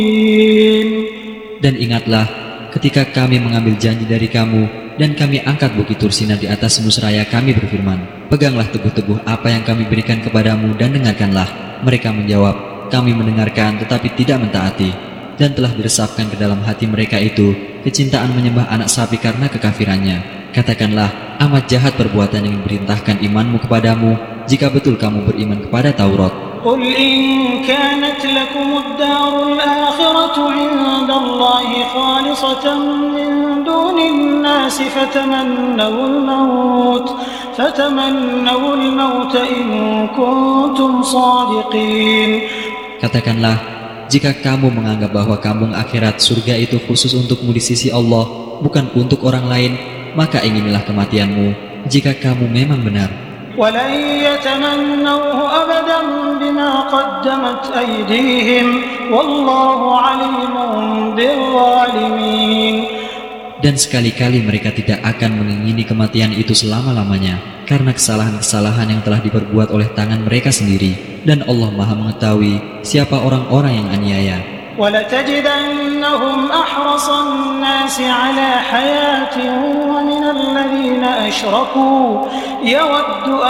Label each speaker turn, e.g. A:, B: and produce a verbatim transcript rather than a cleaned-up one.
A: Dan ingatlah ketika kami mengambil janji dari kamu dan kami angkat bukit Tursina di atas musraya, kami berfirman, peganglah teguh-teguh apa yang kami berikan kepadamu dan dengarkanlah. Mereka menjawab, kami mendengarkan tetapi tidak mentaati. Dan telah diresapkan ke dalam hati mereka itu kecintaan menyembah anak sapi karena kekafirannya. Katakanlah, amat jahat perbuatan yang diperintahkan imanmu kepadamu jika betul kamu beriman kepada Taurat.
B: قل إن كانت لكم الدار الآخرة عند الله خالصة من دون الناس فتمنوا الموت فتمنوا الموت إن كنتم صادقين.
A: Katakanlah, jika kamu menganggap bahwa kampung akhirat surga itu khusus untukmu di sisi Allah, bukan untuk orang lain, maka inginilah kematianmu jika kamu memang benar.
B: ولن يتمنوه أبدا بما قدمت أيديهم والله عليم بالظالمين.
A: Dan sekali-kali mereka tidak akan mengingini kematian itu selama-lamanya karena kesalahan-kesalahan yang telah diperbuat oleh tangan mereka sendiri. Dan Allah Maha mengetahui siapa orang-orang yang aniaya.
B: وَلَتَجِدَنَّهُمْ أَحْرَصَ النَّاسِ عَلَى حَيَاةٍ وَمِنَ الَّذِينَ أَشْرَكُوا يَوَدُّ